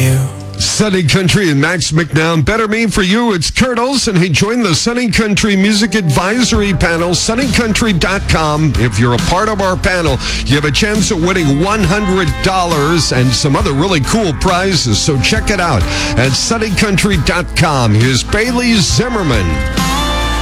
you. Sunny Country and Max McNown. Better Me for You. It's Kurtles, and he joined the Sunny Country Music Advisory Panel, sunnycountry.com. If you're a part of our panel, you have a chance at winning $100 and some other really cool prizes. So check it out at sunnycountry.com. Here's Bailey Zimmerman.